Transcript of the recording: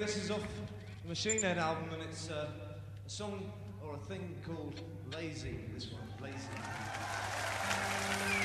This is off the Machine Head album, and it's a song or a thing called Lazy. This one, Lazy.